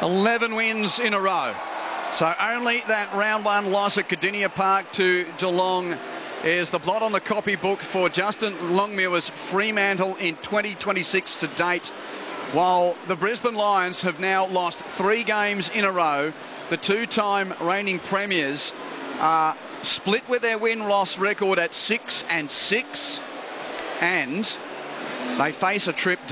11 wins in a row. So only that round one loss at Cardinia Park to Geelong is the blot on the copybook for Justin Longmuir's Fremantle in 2026 to date, while the Brisbane Lions have now lost 3 games in a row. The two-time reigning premiers are split with their win-loss record at 6-6, and they face a trip